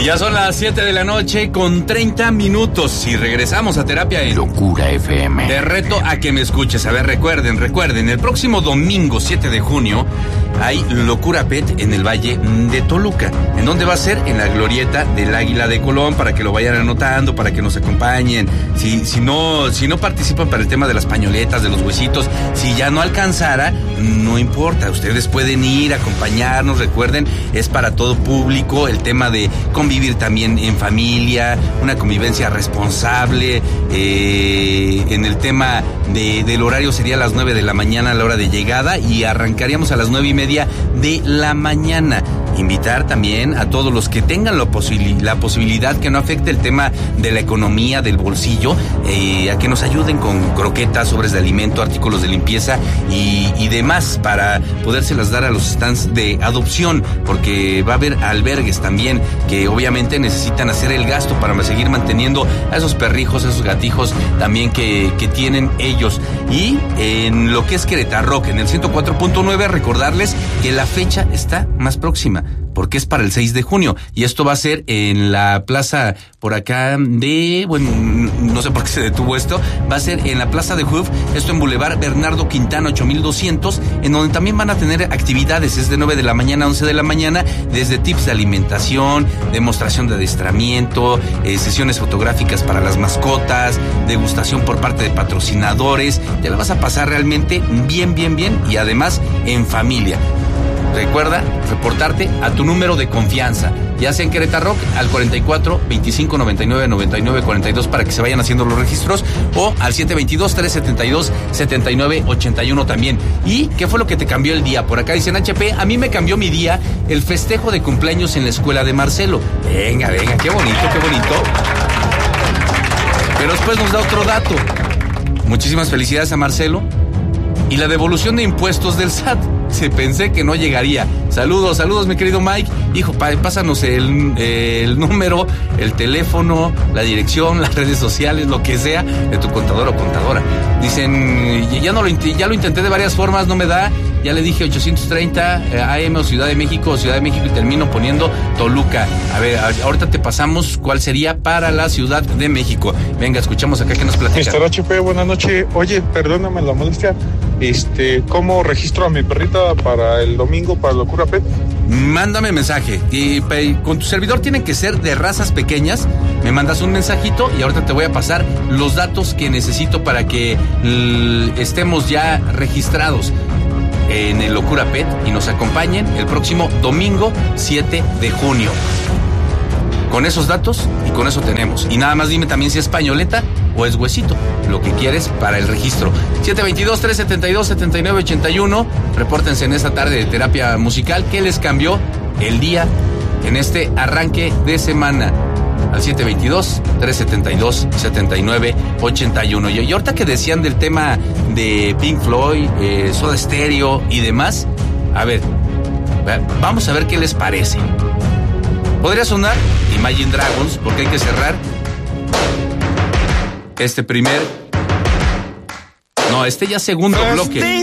Ya son las 7 de la noche con 30 minutos y regresamos a Terapia en Locura FM. Te reto a que me escuches. A ver, recuerden, el próximo domingo 7 de junio hay Locura Pet en el Valle de Toluca. ¿En dónde va a ser? En la glorieta del Águila de Colón, para que lo vayan anotando, para que nos acompañen. Si no participan para el tema de las pañoletas, de los huesitos, si ya no alcanzara, no importa. Ustedes pueden ir, acompañarnos. Recuerden, es para todo público. El tema de convivir también en familia, una convivencia responsable. En el tema del horario sería a las 9 de la mañana a la hora de llegada y arrancaríamos a las 9:30 de la mañana. Invitar también a todos los que tengan la posibilidad, que no afecte el tema de la economía, del bolsillo, a que nos ayuden con croquetas, sobres de alimento, artículos de limpieza y demás, para podérselas dar a los stands de adopción, porque va a haber albergues también que obviamente necesitan hacer el gasto para seguir manteniendo a esos perrijos, a esos gatijos también que tienen ellos. Y en lo que es Querétaro, en el 104.9, recordarles que la fecha está más próxima, porque es para el 6 de junio, y esto va a ser en la plaza por acá no sé por qué se detuvo esto, va a ser en la plaza de Hoof, esto en Boulevard Bernardo Quintana 8200, en donde también van a tener actividades, es de 9 de la mañana a 11 de la mañana, desde tips de alimentación, demostración de adiestramiento, sesiones fotográficas para las mascotas, degustación por parte de patrocinadores. Te la vas a pasar realmente bien, y además en familia. Recuerda reportarte a tu número de confianza, ya sea en Querétaro al 44 25 99 99 42 para que se vayan haciendo los registros, o al 722 372 79 81 también. ¿Y qué fue lo que te cambió el día? Por acá dicen HP, a mí me cambió mi día el festejo de cumpleaños en la escuela de Marcelo. Venga, qué bonito. Pero después nos da otro dato. Muchísimas felicidades a Marcelo. Y la devolución de impuestos del SAT. Pensé que no llegaría. Saludos, mi querido Mike. Hijo, pásanos el número, el teléfono, la dirección, las redes sociales, lo que sea, de tu contador o contadora. Dicen, ya lo intenté de varias formas, no me da. Ya le dije 830 AM o Ciudad de México y termino poniendo Toluca. A ver, ahorita te pasamos cuál sería para la Ciudad de México. Venga, escuchamos acá que nos platica. Mr. HP, buenas noches. Oye, perdóname la molestia. ¿Cómo registro a mi perrita para el domingo, para Locura Pet? Mándame mensaje. Y con tu servidor tienen que ser de razas pequeñas. Me mandas un mensajito y ahorita te voy a pasar los datos que necesito para que estemos ya registrados en el Locura Pet y nos acompañen el próximo domingo 7 de junio. Con esos datos y con eso tenemos. Y nada más dime también si es pañoleta o es huesito, lo que quieres para el registro. 722-372-7981. Repórtense en esta tarde de terapia musical. ¿Qué les cambió el día en este arranque de semana? Al 722-372-7981. Y ahorita que decían del tema de Pink Floyd, Soda Stereo y demás, a ver, vamos a ver qué les parece. Podría sonar Imagine Dragons, porque hay que cerrar este segundo bloque.